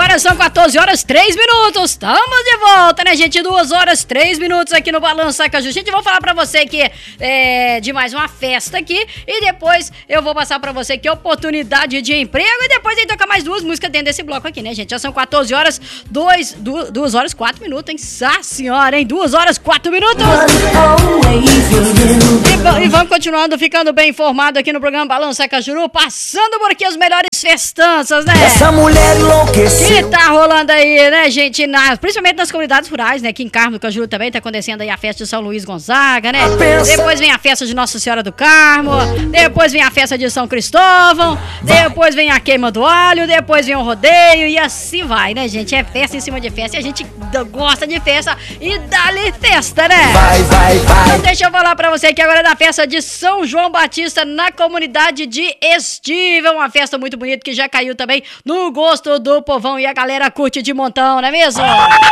Agora são 14 horas 3 minutos. Estamos de volta, né, gente? 2 horas 3 minutos aqui no Balança Caju. Gente, vou falar pra você que de mais uma festa aqui. E depois eu vou passar pra você que oportunidade de emprego. E depois a gente toca mais 2 músicas dentro desse bloco aqui, né, gente? Já são 14 horas 2 horas 4 minutos, hein? Sá senhora, hein? 2 horas 4 minutos. E vamos continuando, ficando bem informado aqui no programa Balança Cajuru, passando por aqui as melhores festanças, né? Essa mulher enlouqueceu. Que tá rolando aí, né, gente? Principalmente nas comunidades rurais, né? Aqui em Carmo do Cajuru também tá acontecendo aí a festa de São Luís Gonzaga, né? Depois vem a festa de Nossa Senhora do Carmo, depois vem a festa de São Cristóvão, depois vem a queima do alho, depois vem o rodeio e assim vai, né, gente? É festa em cima de festa e a gente gosta de festa e dá-lhe festa, né? Vai. Então deixa eu falar pra você que agora é da festa de São João Batista na comunidade de Estiva, uma festa muito bonita que já caiu também no gosto do povão e a galera curte de montão, não é mesmo?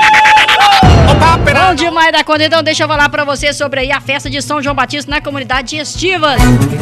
Bom demais da conta, então deixa eu falar pra você sobre aí a festa de São João Batista na comunidade de Estivas.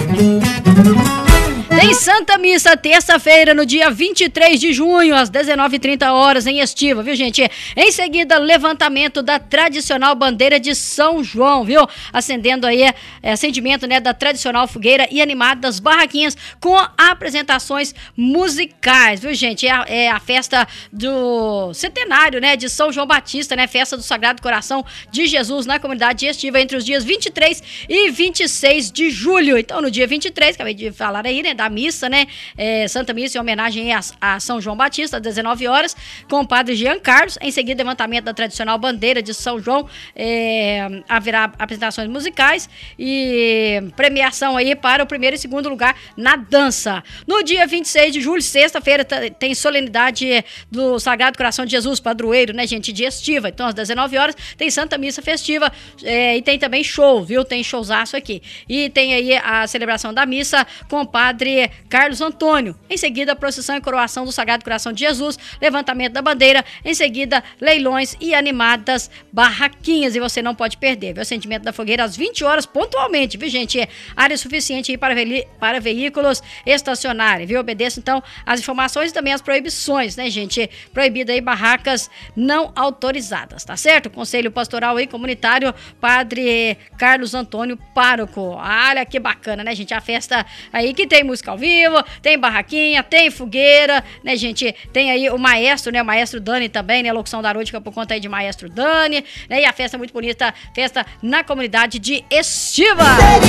Tem Santa Missa terça-feira, no dia 23 de junho, às 19h30 em Estiva, viu, gente? Em seguida, levantamento da tradicional bandeira de São João, viu? Acendendo aí, acendimento, né, da tradicional fogueira e animadas barraquinhas com apresentações musicais, viu, gente? É a festa do centenário, né, de São João Batista, né? Festa do Sagrado Coração de Jesus na comunidade de Estiva, entre os dias 23 e 26 de julho. Então, no dia 23, acabei de falar aí, né, da missa, né? Santa Missa em homenagem a São João Batista, às 19h, com o padre Jean Carlos. Em seguida, levantamento da tradicional bandeira de São João. Haverá apresentações musicais e premiação aí para o primeiro e segundo lugar na dança. No dia 26 de julho, sexta-feira, tem solenidade do Sagrado Coração de Jesus, padroeiro, né, gente, de Estiva. Então, às 19h, tem Santa Missa festiva e tem também show, viu? Tem showzaço aqui. E tem aí a celebração da missa com o padre Carlos Antônio. Em seguida, a procissão e coroação do Sagrado Coração de Jesus, levantamento da bandeira, em seguida, leilões e animadas barraquinhas. E você não pode perder, viu? Acendimento da fogueira às 20h pontualmente, viu, gente? Área suficiente aí para veículos estacionários, viu? Obedeça, então, as informações e também as proibições, né, gente? Proibida aí barracas não autorizadas, tá certo? Conselho Pastoral e Comunitário, Padre Carlos Antônio, pároco. Olha que bacana, né, gente? A festa aí que tem música ao vivo, tem barraquinha, tem fogueira, né, gente? Tem aí o maestro, né? O maestro Dani também, né? Locução da noite, que é por conta aí de maestro Dani, né? E a festa é muito bonita, festa na comunidade de Estiva.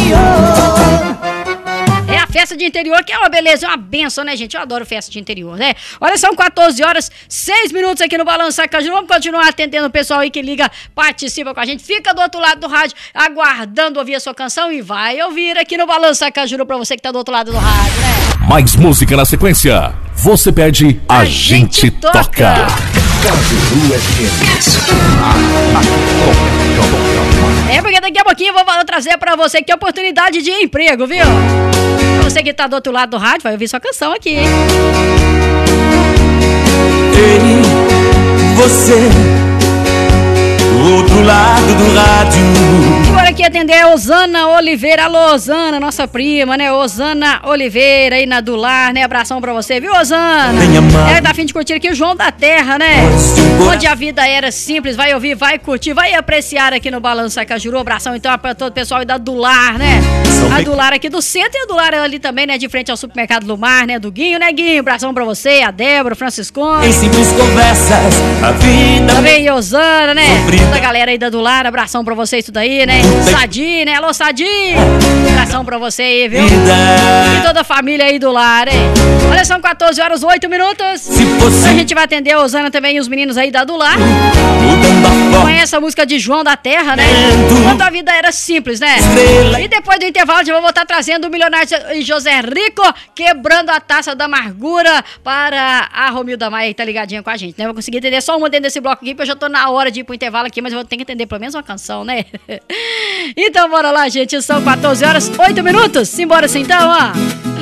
É a festa de interior, que é uma beleza, é uma benção, né, gente? Eu adoro festa de interior, né? Olha, são 14h06 aqui no Balança Caju. Vamos continuar atendendo o pessoal aí que liga, participa com a gente. Fica do outro lado do rádio, aguardando ouvir a sua canção e vai ouvir aqui no Balança Caju pra você que tá do outro lado do rádio, né? Mais música na sequência. Você pede, a gente toca. Caju FM. Porque daqui a pouquinho eu vou trazer pra você que oportunidade de emprego, viu? Pra você que tá do outro lado do rádio, vai ouvir sua canção aqui, hein? Ei, você, do outro lado do rádio. Agora aqui atender a Osana Oliveira. Alô, Osana, nossa prima, né? Osana Oliveira aí na Dular, né? Abração pra você, viu, Osana? Ela tá a fim de curtir aqui o João da Terra, né? Onde a vida era simples. Vai ouvir, vai curtir, vai apreciar aqui no Balança Cajuru. Abração então pra todo o pessoal aí da Dular, né? A Dular aqui do centro e a Dular ali também, né? De frente ao supermercado Lumar, né? Do Guinho, né, Guinho? Abração pra você, a Débora, o Franciscone. Em simples conversas, a vida. Também Osana, né? Toda a galera aí da Dular, abração pra vocês tudo aí, né? Sadi, né? Alô, Sadi! Abração pra você aí, viu? E toda a família aí do lar, hein? Olha, são 14h08. A gente vai atender a Osana também e os meninos aí da Dular. Conhece a música de João da Terra, né? Quando a vida era simples, né? E depois do intervalo já vou estar trazendo o milionário José Rico, quebrando a taça da amargura para a Romilda Maia, que tá ligadinha com a gente, né? Vou conseguir entender só uma dentro desse bloco aqui, porque eu já tô na hora de ir pro intervalo aqui, mas eu vou ter que entender pelo menos uma canção, né? Então bora lá, gente, são 14h08. Simbora assim então, ó.